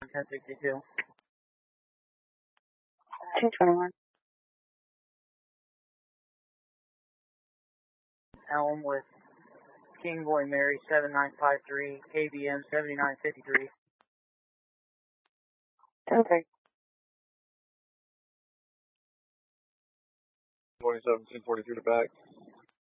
1062. 221. Elm with King Boy Mary 7953, KBM 7953. Okay. 27, 1042 to back.